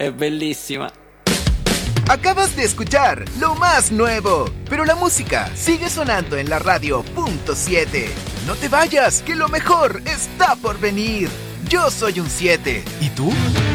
Es bellísima. Acabas de escuchar lo más nuevo, pero la música sigue sonando en la radio .7. No te vayas, que lo mejor está por venir. Yo soy un 7. ¿Y tú?